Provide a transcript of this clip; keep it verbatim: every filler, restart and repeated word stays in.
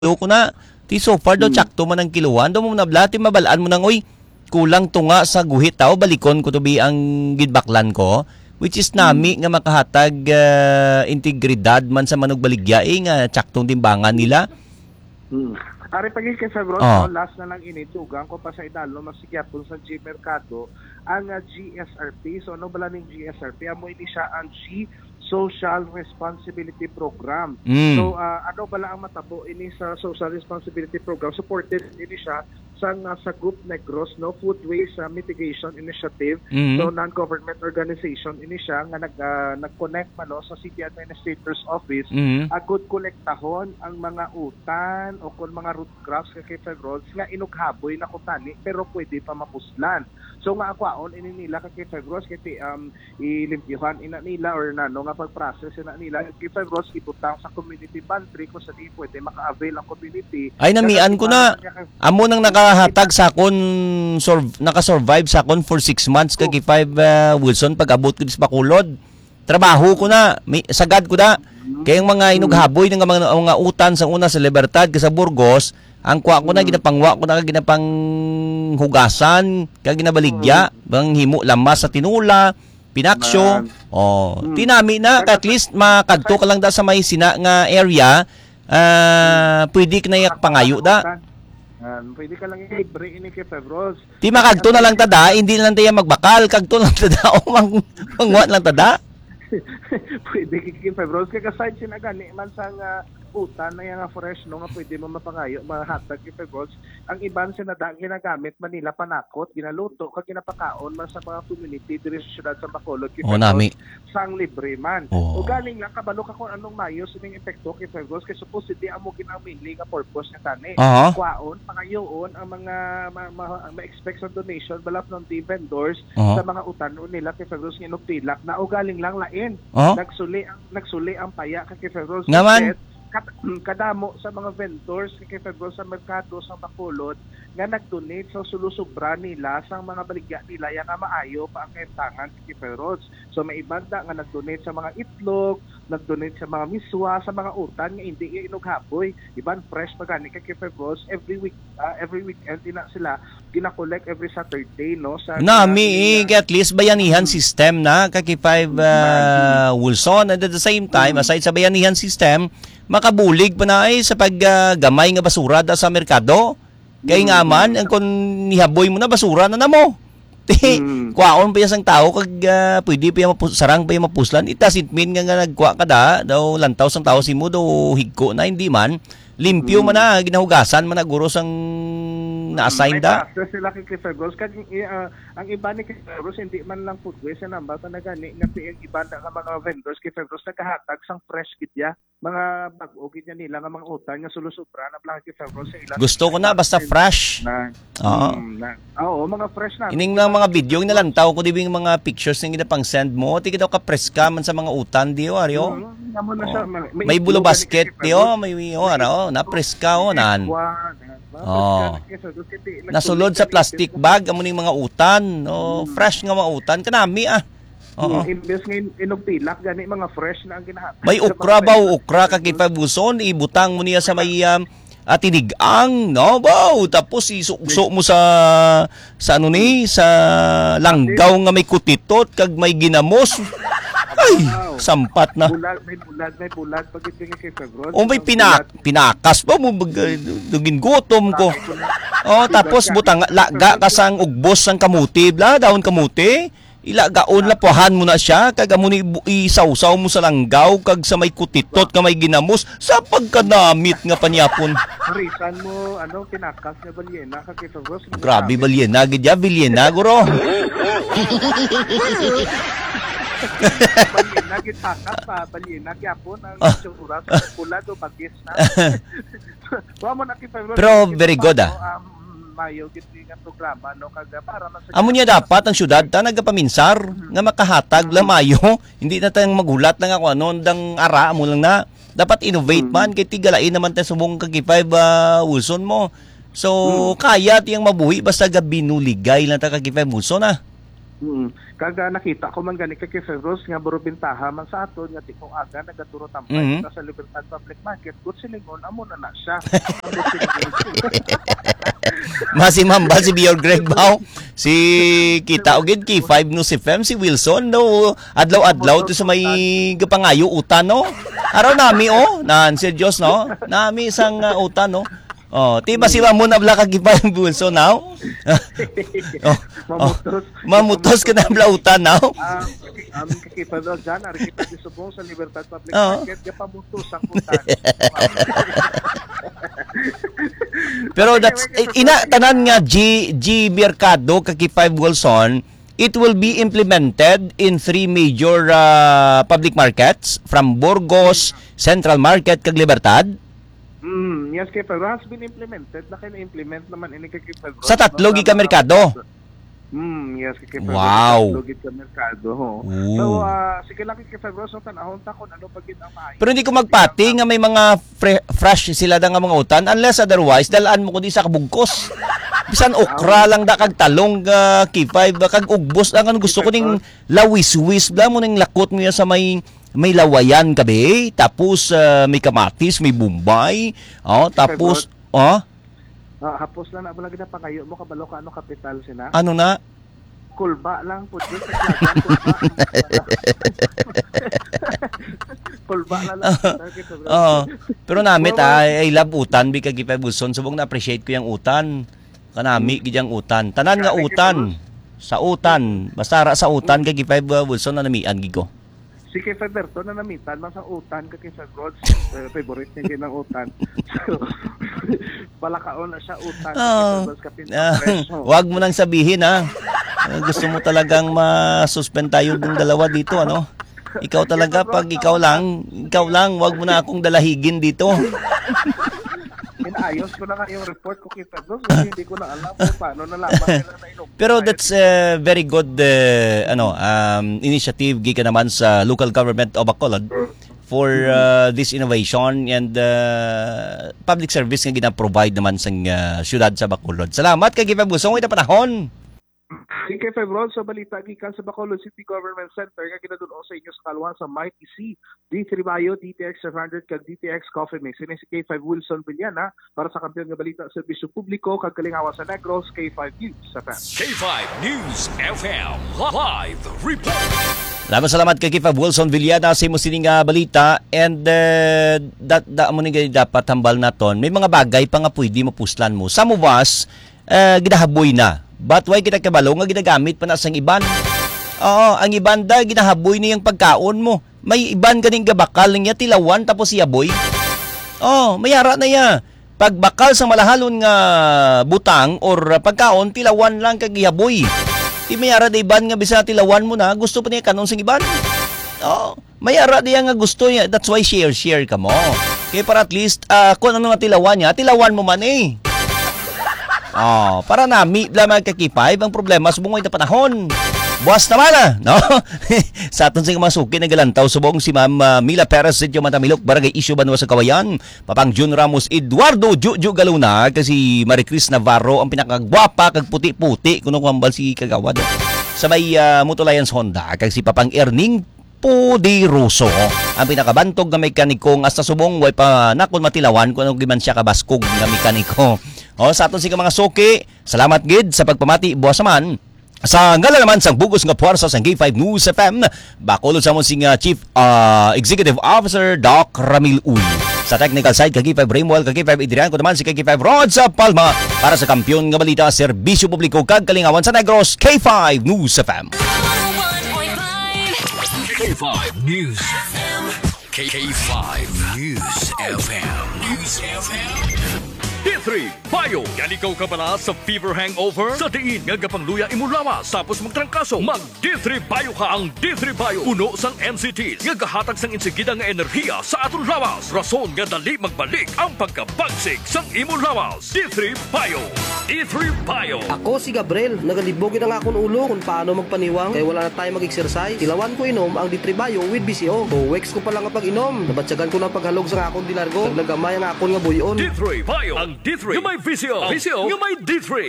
ko na ti so far daw Hmm. tsakto man ang kiluan daw mo nabla ti mabalaan mo nang uy kulang tunga sa guhit tao balikon ko to bi ang gidbaklan ko which is nami nga makahatag uh, integridad man sa manog baligya eh, nga tsaktong timbangan nila. Hmm. Ari pagi kay February, Oh. no, last na lang initugang ko pa sa idalo masigyapon sa G Mercado ang uh, G S R P. So ano bala ning G S R P? Amo ini siya ang G Social Responsibility Program. Mm. So uh, ano bala ang matabo ini sa Social Responsibility Program? Supported ini siya sa uh, sa Group Negros, no, Food Waste uh, Mitigation Initiative. Mm. So non-government organization ini siya nga nag uh, nag-connect man no, sa City Administrator's Office. Mm. Agud kolektahon ang mga utan o kung mga root crops kay Febrols nga inughaboy na kutani pero pwede pa mapuslan. So nga akwaon ini nila kay Febrols kay um ilimpyuhan ina nila or nano nga pag-process ina nila kay Febrols ibutang sa community pantry kung sa di pwede maka-avail ang community. Ay namian ko na amo nang nakahatag sa kon sur- naka-survive sa kon for six months kay five uh, Wilson pag abot ko sa Bacolod. Trabaho ko na, may, sagad ko na. Kaya yung mga inughaboy ng mga, mga utan sa una sa Libertad sa Burgos, ang kuha ko na ginapangwa ko na ginapang hugasan, kaya ginabaligya, bang himo lamas sa tinula, pinaksyo. Oh, tinami na at least makadto ka lang da sa may sina nga area, uh, pwede ka na yak pangayo da. Um, pwede ka lang i-libre ini kay Febrols. Di makagto na lang tada, hindi na lang tayo magbakal, kagto lang tada o mang mangwa lang tada. Pwede kay Febrols kay kaside sinagani man sa nga utan na yung fresh no nga pwede mo mapangayo mahatag kay Febrols. Ang iban sinadang ginagamit Manila panakot ginaluto kag ginapakaon man sa mga community diri sa syudad sa Bacolod kay O nami. sang libre man. Oh. O galing lang kabalo ka kung anong mayo sining epekto kay Febrols kay supposedly amo ginamili nga purpose nga tani. Aha. Kwaon pangayoon ang mga ma- ma- ma-expect sa donation balap ng di vendors Aha. sa mga utanon nila kay Febrols nga inugtilak na o galing lang lain. Aha. Nagsuli ang nagsuli ang paya kay Febrols. Nga man. Kadamo sa mga vendors kay Febrols sa merkado sa Bacolod nga nag-donate sa sulusubra nila sa mga baligya nila yang nga maayo pa ang kaintangan kay Febrols. So may ibanda nga nag-donate sa mga itlog, nag-donate sa mga miswa, sa mga utan nga hindi iya inughaboy. Iban fresh pagani kay Febrols every week uh, every weekend ina sila gina-collect every Saturday no sa Nami eh, at least bayanihan system na kaki five uh, Wilson and at the same time aside sa bayanihan system makabulig pa na ay sa paggamay uh, nga basura da sa merkado. Kay nga man ang kun nihaboy mo na basura na namo. Mm. Kwaon pa yang tao kag uh, pwede pa yung mapus- sarang pa yung mapuslan. It doesn't mean nga, nga nagkwa ka da daw lantaw sang tao si mo daw higko na hindi man. Limpyo man na ginahugasan man na guro sang na-assign da. May process sila kay Febrols kag uh, ang iba ni kay Febrols hindi man lang food waste na ba na gani nga ang iba na mga vendors kay Febrols nagahatag sang fresh gidya mga bag-o gidya nila nga mga utang nga sulusubra na lang kay Febrols sa ilang Gusto ko na basta fresh. na, Oo. mm, na, oo mga fresh na Ining lang mga video yung nalantaw ko di ba yung mga pictures nga ginapang send mo. Tigi daw ka preska man sa mga utan di o aryo. Mm, amo na siya, may, May bulo itlog basket gani kay di o Febrols. may o ano na preska o nan. Wa, Oh. Nasulod sa plastic bag amo ning mga utan. Oh, fresh nga mga utan kanami ah. Oo. Oo. Imbes nga inugtilak gani mga fresh na ang ginahatag. May ukra ba o ukra ka kay Pabuson ibutang mo niya sa may um, atinigang no ba tapos isukso mo sa sa ano ni sa langgaw nga may kutitot kag may ginamos. Ay, sampat na. Bulag, may bulag, may bulag. Pag itingin kay Febrols. O may pinak pinakas pa mo bag dugin gutom ko. Oh, tapos butang laga ka sang ugbos sang kamuti, bla daon kamuti. Ilagaon lapuhan mo na siya kag amo ni isawsaw mo sa langgaw kag sa may kutitot ka may ginamos sa pagkanamit nga panyapon. Risan mo, ano, pinakas na balyena ka kay Febrols. Grabe balyena gidya balyena guro. Balyena, gitakas pa. Balyena, gyapon ang tsura sa pula do bagis na. Wa mo na kay Febrols. Pero very good, ah. Um, mayo gid nga programa no kag para man sa Amo niya dapat ang syudad ta nagapaminsar nga makahatag lamayo hindi na tayong magulat lang ako ano dang ara mo lang na dapat innovate man kay tigalain naman tayo subong kag five uh, Wilson mo so kaya tiyang mabuhi basta gabi nuligay lang ta kag five Wilson ah Mm. Kaga nakita ko man gani kay Febros nga baro bintaha man sa aton nga tikong aga nagaturo tampay Mhm. sa Libertad Public Market good silingon amo na na siya. Masimamba si Bior Greg Bao, si kita ogid kay five News F M, si Wilson no adlaw-adlaw to sa may gapangayo utan no. Araw nami oh, nan si Dios no. Nami isang uh, utan no. Oh, ti ba si mo na bla kag five Wilson now? oh, oh, Mamutos. mamutos ka na bla utan now. Um, um, kakita daw dyan, ari kita di subong sa Libertad Public Oo. Market, ya pamutos ang putan. Pero that's eh, ina tanan nga G G Mercado kaki five Wilson, it will be implemented in three major uh, public markets from Burgos, Central Market kag Libertad. Mm, yes, kay pero has been implemented. Na implement naman ini kay Febros. Sa tatlo gi ka merkado. Mm, yes, kay Febros. Wow. Tatlo gi ka merkado ho. Ooh. So, uh, sige lang kay Febros so tanahon ta kun ano pagit ang maayo. Pero hindi ko magpati nga may mga fre- fresh sila da nga mga utan unless otherwise dalaan mo ko di sa kabugkos. Bisan okra lang da kag talong uh, K five kag ugbos lang ano gusto ko ning lawis-wis da mo ning lakot mo yan sa may may lawayan kabe tapos uh, may kamatis, may bumbay, oh tapos oh Ah, hapos lang na balagi na pangayo mo kabalo ka ano kapital sina. ano na Kulba lang po dyan sa klagan. Kulba lang lang. oh pero namit ah, I love utan bi kag Gipay Wilson subong na appreciate ko yung utan kanami gid yung utan tanan nga utan sa utan basta ra sa utan kag Gipay Wilson na namian gid ko. Si kay Feberto na namitan man sa utan ka kay sa Rods. Favorite niya ng utan. So, palakaon na siya utan. Oh. Kapin Ah, fresh. wag mo nang sabihin ha. Ah, gusto mo talagang ma-suspend tayo ng dalawa dito ano. Ikaw talaga pag ikaw lang, ikaw lang wag mo na akong dalahigin dito. Inayos ko na nga yung report ko kay Feberto. Kasi hindi ko na alam kung paano nalaman nila na inom. Pero that's a very good uh, ano um, initiative gikan naman sa local government of Bacolod for uh, this innovation and uh, public service nga gina-provide naman sa uh, syudad sa Bacolod. Salamat kay Gipay Wilson ita panahon. Si kay Febrón sa balita gikan sa Bacolod City Government Center nga ginaduno sa inyo sa kalwan sa Mighty C, D three Bio, D T X five hundred kag D T X Coffee Mix. Ini si K five Wilson Villana para sa kampiyon nga balita sa serbisyo publiko kag kalingawa sa Negros K five News F M. K five News F M Live Report. Salamat salamat kay K five Wilson Villana sa imo sining nga balita and uh, that da mo ni dapat tambal naton. May mga bagay pa nga pwede mo puslan mo. Sa muwas uh, gidahaboy na. But why kita kabalo nga ginagamit pa na sang iban? Oo, ang iban da ginahaboy na yung pagkaon mo. May iban ganing gabakal niya tilawan tapos iyaboy. Oh, mayara na ya. Pagbakal sa malahalon nga butang or pagkaon tilawan lang kag iyaboy. Di mayara da iban nga bisa tilawan mo na gusto pa niya kanon sang iban. Oh, mayara diya nga gusto niya. That's why share share ka mo. Kaya para at least uh, kung ano nga tilawan niya, tilawan mo man eh. Oh, para nami lamang kakipay ang problema sa bungoy na panahon. Buwas naman ah, no? Sa aton sing masuki na galantaw subong si Ma'am uh, Mila Perez Sitio Matamilok Barangay Isyu Banwa sa Kawayan. Papang Jun Ramos Eduardo Juju Galuna kasi Marie Chris Navarro ang pinakagwapa kag puti-puti kuno kambal si kagawad. Sa may uh, Mutulayan Honda kag si Papang Erning Pudiroso ang pinakabantog na mekanikong hasta subong way pa nakon matilawan kung ano giman siya kabaskog na mekaniko. O sa aton sing mga suki, salamat gid sa pagpamati buwas man. Sa ngala naman sang bugos nga puwersa sang K five News F M, bakulod sa mo sing uh, Chief uh, Executive Officer Doc Ramil Uy. Sa technical side kay K five Raymwell, kay K five Adrian ko naman si K five Rod sa Palma para sa kampiyon nga balita serbisyo publiko kag kalingawan sa Negros K five News F M. K five News F M. K five News F M. News F M. D three Bio. Yan ikaw ka pala sa fever hangover? Sa diin nga gapangluya imo lawas tapos magtrangkaso. Mag D three Bio ka ang D three Bio. Puno sang N C Ts nga gahatag sang insigida nga enerhiya sa aton lawas. Rason nga dali magbalik ang pagkabagsik sang imo lawas. D three Bio. D three Bio. Ako si Gabriel, nagalibogin ang akong ulo kung paano magpaniwang kaya wala na tayo mag-exercise. Tilawan ko inom ang D three Bio with B C O. O weeks ko pa lang ang pag-inom. Nabatsagan ko ng paghalog sa akong dilargo. Naglagamay ang akong nga buyon. D three Bio. Ang D three nga may V C O. V C O nga may D three.